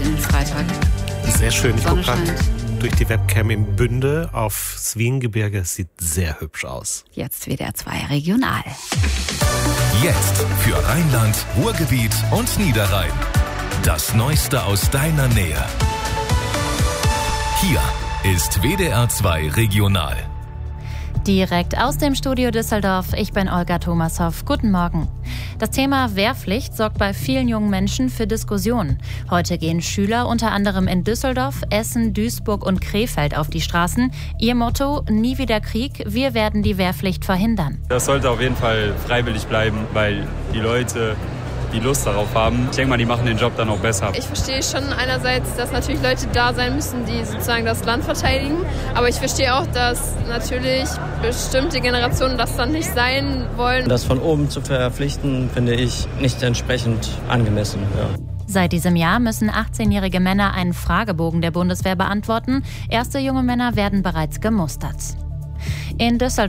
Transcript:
in den Freitag. Sehr schön. Ich gucke Sonne gerade durch die Webcam in Bünde auf Swiengebirge. Es sieht sehr hübsch aus. Jetzt WDR 2 Regional. Jetzt für Rheinland, Ruhrgebiet und Niederrhein. Das Neueste aus deiner Nähe. Hier ist WDR 2 Regional. Direkt aus dem Studio Düsseldorf, ich bin Olga Thomashoff. Guten Morgen. Das Thema Wehrpflicht sorgt bei vielen jungen Menschen für Diskussionen. Heute gehen Schüler unter anderem in Düsseldorf, Essen, Duisburg und Krefeld auf die Straßen. Ihr Motto: Nie wieder Krieg, wir werden die Wehrpflicht verhindern. Das sollte auf jeden Fall freiwillig bleiben, weil die Leute, die Lust darauf haben, ich denke mal, die machen den Job dann auch besser. Ich verstehe schon einerseits, dass natürlich Leute da sein müssen, die sozusagen das Land verteidigen. Aber ich verstehe auch, dass natürlich bestimmte Generationen das dann nicht sein wollen. Das von oben zu verpflichten, finde ich nicht entsprechend angemessen. Ja. Seit diesem Jahr müssen 18-jährige Männer einen Fragebogen der Bundeswehr beantworten. Erste junge Männer werden bereits gemustert. In Düsseldorf